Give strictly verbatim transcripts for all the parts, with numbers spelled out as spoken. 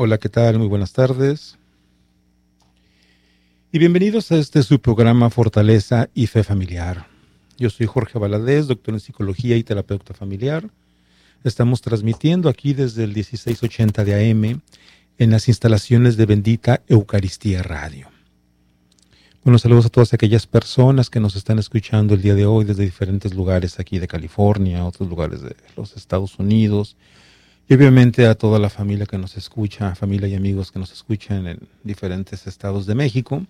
Hola, ¿qué tal? Muy buenas tardes. Y bienvenidos a este su programa Fortaleza y Fe Familiar. Yo soy Jorge Valadez, doctor en psicología y terapeuta familiar. Estamos transmitiendo aquí desde el dieciséis ochenta de A M en las instalaciones de Bendita Eucaristía Radio. Bueno, saludos a todas aquellas personas que nos están escuchando el día de hoy desde diferentes lugares aquí de California, otros lugares de los Estados Unidos. Y obviamente a toda la familia que nos escucha, familia y amigos que nos escuchan en diferentes estados de México.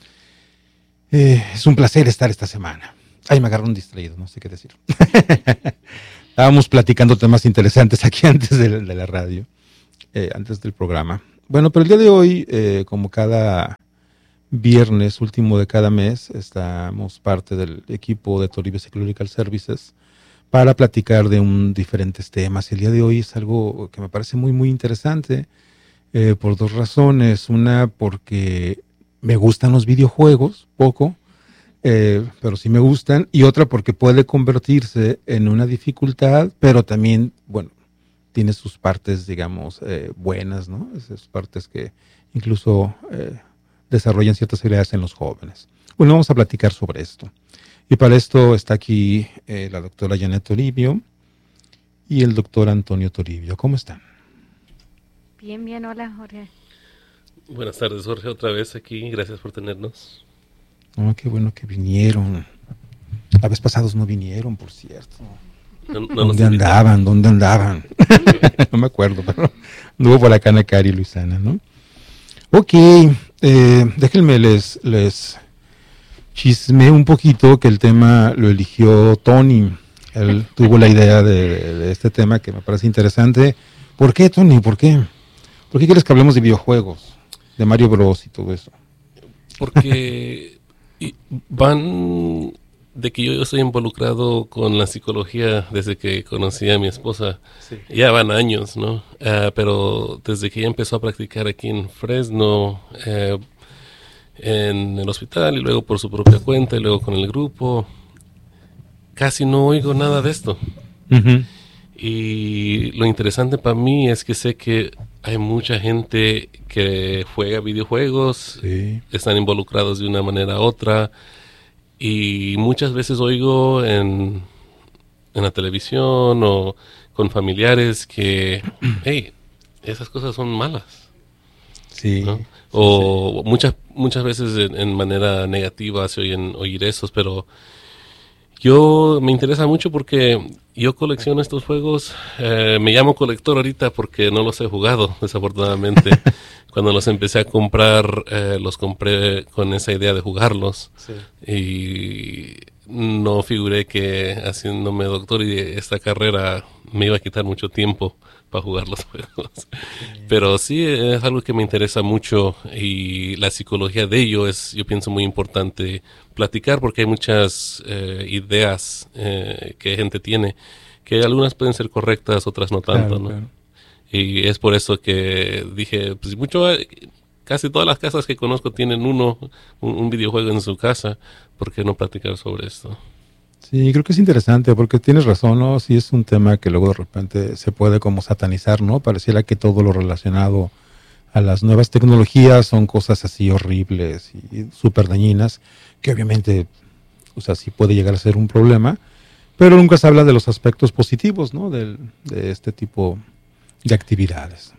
Eh, es un placer estar esta semana. Ay, me agarró un distraído, no sé qué decir. Estábamos platicando temas interesantes aquí antes de, de la radio, eh, antes del programa. Bueno, pero el día de hoy, eh, como cada viernes último de cada mes, estamos parte del equipo de Toribio Psychological Services para platicar de un diferentes temas. El día de hoy es algo que me parece muy, muy interesante eh, por dos razones. Una, porque me gustan los videojuegos, poco, eh, pero sí me gustan. Y otra, porque puede convertirse en una dificultad, pero también, bueno, tiene sus partes, digamos, eh, buenas, ¿no? Esas partes que incluso eh, desarrollan ciertas habilidades en los jóvenes. Bueno, vamos a platicar sobre esto. Y para esto está aquí eh, la doctora Janet Toribio y el doctor Antonio Toribio. ¿Cómo están? Bien, bien. Hola, Jorge. Buenas tardes, Jorge, otra vez aquí. Gracias por tenernos. Oh, qué bueno que vinieron. La vez pasados no vinieron, por cierto. No, no ¿Dónde andaban? ¿Dónde andaban? No me acuerdo, pero anduvo por acá Ana Cari y Luisana, ¿no? Ok, eh, déjenme les... les chisme un poquito que el tema lo eligió Tony. Él tuvo la idea de, de, de este tema que me parece interesante. ¿Por qué, Tony? ¿Por qué? ¿Por qué quieres que hablemos de videojuegos? De Mario Bros y todo eso. Porque van de que yo estoy involucrado con la psicología desde que conocí a mi esposa. Sí. Ya van años, ¿no? Uh, pero desde que ella empezó a practicar aquí en Fresno, uh, en el hospital y luego por su propia cuenta y luego con el grupo, casi no oigo nada de esto. Uh-huh. Y lo interesante para mí es que sé que hay mucha gente que juega videojuegos, sí, están involucrados de una manera u otra, y muchas veces oigo en, en la televisión o con familiares que hey, esas cosas son malas. Sí, ¿no? O sí, muchas muchas veces en, en manera negativa se oyen oír esos, pero yo me interesa mucho porque yo colecciono estos juegos. Eh, me llamo colector ahorita porque no los he jugado, desafortunadamente. Cuando los empecé a comprar, eh, los compré con esa idea de jugarlos. Sí. Y no figuré que haciéndome doctor y esta carrera me iba a quitar mucho tiempo para jugar los juegos. Bien. Pero sí es algo que me interesa mucho y la psicología de ello es, yo pienso, muy importante platicar porque hay muchas eh, ideas eh, que gente tiene, que algunas pueden ser correctas, otras no tanto, claro, ¿no? Claro. Y es por eso que dije, pues mucho, casi todas las casas que conozco tienen uno, un, un videojuego en su casa, ¿por qué no platicar sobre esto? Sí, creo que es interesante porque tienes razón, ¿no? Sí es un tema que luego de repente se puede como satanizar, ¿no? Pareciera que todo lo relacionado a las nuevas tecnologías son cosas así horribles y súper dañinas, que obviamente, o sea, sí puede llegar a ser un problema, pero nunca se habla de los aspectos positivos, ¿no? De, de este tipo de actividades.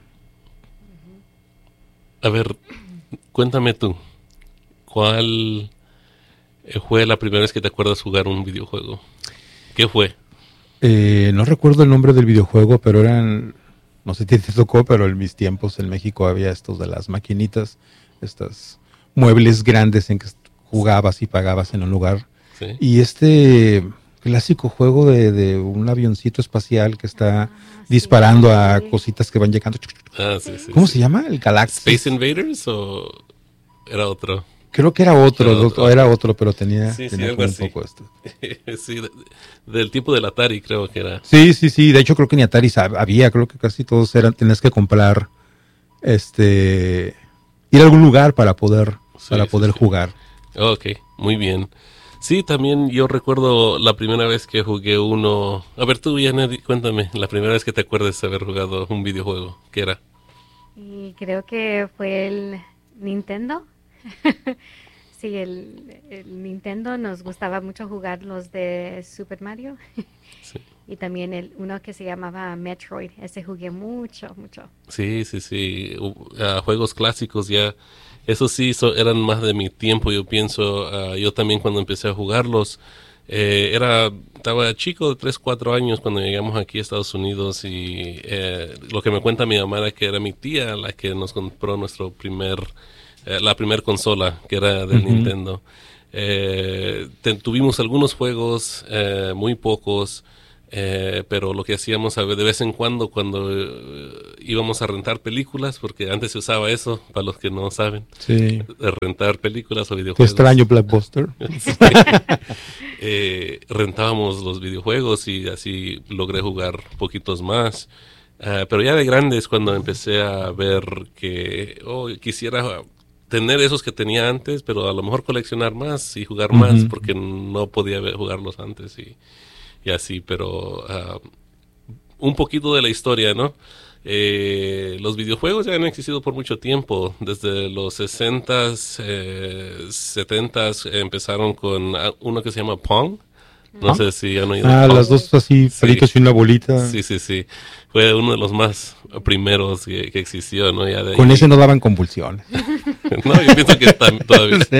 A ver, cuéntame tú, ¿cuál fue la primera vez que te acuerdas jugar un videojuego? ¿Qué fue? Eh, no recuerdo el nombre del videojuego, pero eran, no sé si te tocó, pero en mis tiempos en México había estos de las maquinitas, estos muebles grandes en que jugabas y pagabas en un lugar. ¿Sí? Y este clásico juego de, de un avioncito espacial que está ah, disparando sí, a cositas que van llegando. Ah, sí, sí, ¿Cómo sí. se llama? ¿El Galactus? ¿Space Invaders o era otro? Creo que era otro, era otro, era otro pero tenía, sí, tenía sí, como un así. poco esto. Sí, de, del tipo del Atari creo que era. Sí, sí, sí, de hecho creo que ni Atari había, creo que casi todos eran, tenías que comprar, este, ir a algún lugar para poder, sí, para poder sí, sí. jugar. Ok, muy bien. Sí, también yo recuerdo la primera vez que jugué uno. A ver, tú, Janet, cuéntame, la primera vez que te acuerdas de haber jugado un videojuego, ¿qué era? Y creo que fue el Nintendo. Sí, el, el Nintendo nos gustaba mucho jugar los de Super Mario. Sí. Y también el uno que se llamaba Metroid. Ese jugué mucho, mucho. Sí, sí, sí. Uh, juegos clásicos ya. Esos sí so, eran más de mi tiempo, yo pienso. Uh, yo también cuando empecé a jugarlos, eh, era, estaba chico de tres, cuatro años cuando llegamos aquí a Estados Unidos y eh, lo que me cuenta mi mamá era que era mi tía la que nos compró nuestro primer, eh, la primer consola, que era del uh-huh. Nintendo. Eh, te, tuvimos algunos juegos, eh, muy pocos. Eh, pero lo que hacíamos a ver, de vez en cuando cuando eh, íbamos a rentar películas, porque antes se usaba eso, para los que no saben, sí. de rentar películas o videojuegos. Qué extraño Blockbuster. Sí. eh, rentábamos los videojuegos y así logré jugar poquitos más. Uh, pero ya de grandes, cuando empecé a ver que oh, quisiera tener esos que tenía antes, pero a lo mejor coleccionar más y jugar uh-huh. más, porque no podía ver, jugarlos antes y y así, pero uh, un poquito de la historia, ¿no? Eh, los videojuegos ya han existido por mucho tiempo, desde los sesentas, eh, setentas empezaron con uno que se llama Pong. No ¿Ah? sé si han oído. Ah, Pong. Las dos así, palitos sí. y una bolita. Sí, sí, sí. Fue uno de los más primeros que, que existió, ¿no? Ya de con ahí... ese no daban convulsiones. No, yo pienso que está todavía. Sí.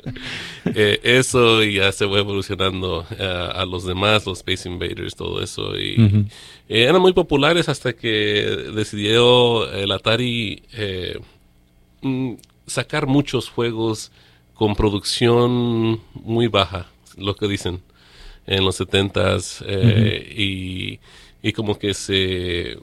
eh, eso y ya se fue evolucionando uh, a los demás, los Space Invaders, todo eso. Y uh-huh. eh, eran muy populares hasta que decidió el Atari eh, mm, sacar muchos juegos con producción muy baja, lo que dicen, en los setentas. Eh, uh-huh. y, y como que se...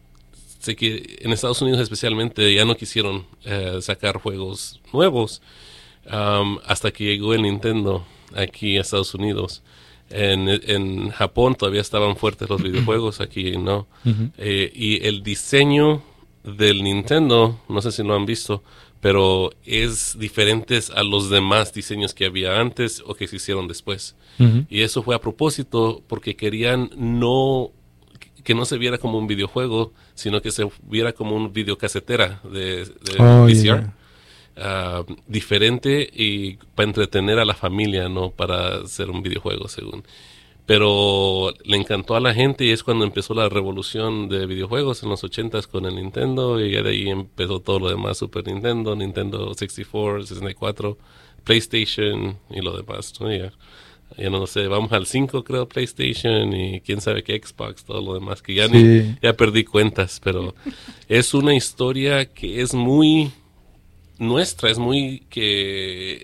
Sé que en Estados Unidos especialmente ya no quisieron eh, sacar juegos nuevos um, hasta que llegó el Nintendo aquí a Estados Unidos. En, en Japón todavía estaban fuertes los videojuegos, aquí no. Uh-huh. Eh, y el diseño del Nintendo, no sé si lo han visto, pero es diferente a los demás diseños que había antes o que se hicieron después. Uh-huh. Y eso fue a propósito porque querían no... que no se viera como un videojuego, sino que se viera como un videocasetera de, de oh, V C R. Yeah. Uh, diferente y para entretener a la familia, no para hacer un videojuego, según. Pero le encantó a la gente y es cuando empezó la revolución de videojuegos en los ochentas con el Nintendo y de ahí empezó todo lo demás, Super Nintendo, Nintendo sesenta y cuatro, sesenta y cuatro, PlayStation y lo demás, ¿no? Yeah. Ya no sé, vamos al cinco creo, PlayStation y quién sabe qué Xbox, todo lo demás, que ya, sí. ni, ya perdí cuentas, pero es una historia que es muy nuestra, es muy que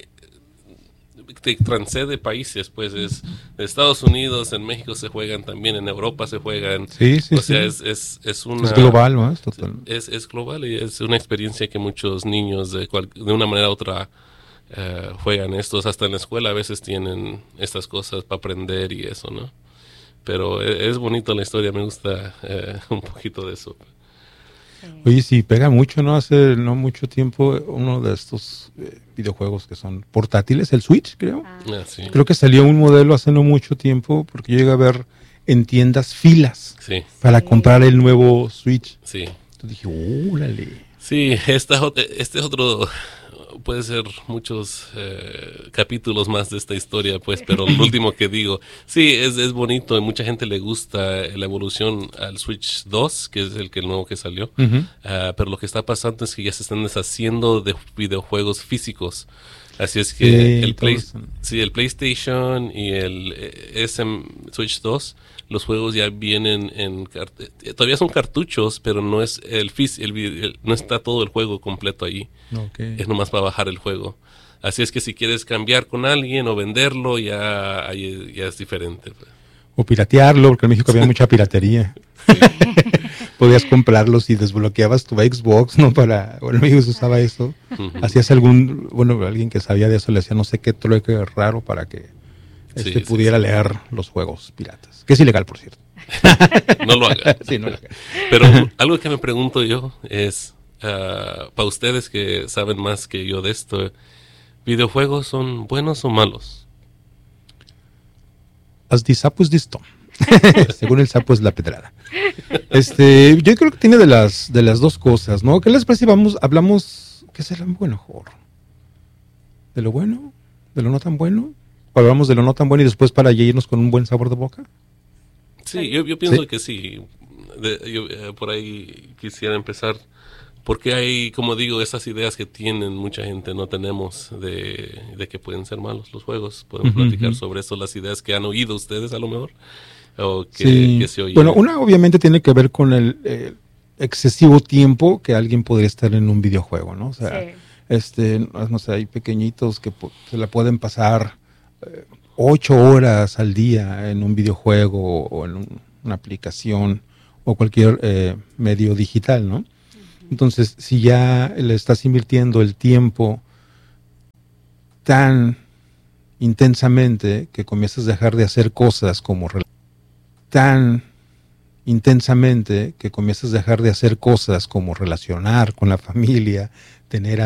te transcende países, pues es de Estados Unidos, en México se juegan también, en Europa se juegan, sí, sí, o sea, sí. es, es, es una... Es global, ¿no? Es, total. es, es global y es una experiencia que muchos niños de, cual, de una manera u otra... Uh, juegan estos, hasta en la escuela a veces tienen estas cosas para aprender y eso, ¿no? Pero es, es bonito la historia, me gusta uh, un poquito de eso. Oye, sí, pega mucho, ¿no? Hace no mucho tiempo uno de estos eh, videojuegos que son portátiles, el Switch, creo. Ah. Ah, sí. Creo que salió un modelo hace no mucho tiempo, porque yo llegué a ver en tiendas filas sí. para comprar el nuevo Switch. Sí. Entonces dije, ¡órale! Sí, esta, este es otro... puede ser muchos eh, capítulos más de esta historia, pues, pero lo último que digo, sí, es, es bonito, y mucha gente le gusta la evolución al Switch dos, que es el que el nuevo que salió, uh-huh. uh, pero lo que está pasando es que ya se están deshaciendo de videojuegos físicos, así es que sí, el, Play, sí, el PlayStation y el S M Switch dos, los juegos ya vienen en todavía son cartuchos, pero no es el, el, el no está todo el juego completo allí. Okay. Es nomás para bajar el juego. Así es que si quieres cambiar con alguien o venderlo, ya, ya es diferente. O piratearlo, porque en México había mucha piratería. Sí. Podías comprarlos y desbloqueabas tu Xbox, ¿no? Para, bueno, en México se usaba eso. Uh-huh. Hacías algún, bueno, alguien que sabía de eso le hacía no sé qué trueque raro para que este sí, pudiera sí, sí. leer los juegos piratas. Que es ilegal, por cierto. No lo haga. Sí, no lo haga. Pero algo que me pregunto yo es, uh, para ustedes que saben más que yo de esto, ¿videojuegos son buenos o malos? As di sapos di sto. Según el sapo es la pedrada. Este, yo creo que tiene de las de las dos cosas, ¿no? ¿Qué les parece? Vamos, hablamos, ¿qué será bueno, Jorge? ¿De lo bueno? ¿De lo no tan bueno? ¿O hablamos de lo no tan bueno y después para ya irnos con un buen sabor de boca? Sí, yo, yo pienso ¿Sí? que sí. De, yo, eh, por ahí quisiera empezar, porque hay, como digo, esas ideas que tienen mucha gente, no tenemos de, de que pueden ser malos los juegos. Podemos Uh-huh, platicar uh-huh. sobre eso, las ideas que han oído ustedes a lo mejor, o que, Sí. que se oyen. Bueno, una obviamente tiene que ver con el eh, excesivo tiempo que alguien podría estar en un videojuego, ¿no? O sea, Sí. este, no sé, hay pequeñitos que po- se la pueden pasar eh, ocho horas al día en un videojuego o en un- una aplicación o cualquier eh, medio digital, ¿no? Entonces, si ya le estás invirtiendo el tiempo tan intensamente que comienzas a dejar de hacer cosas como rela- tan intensamente que comienzas a dejar de hacer cosas como relacionar con la familia, tener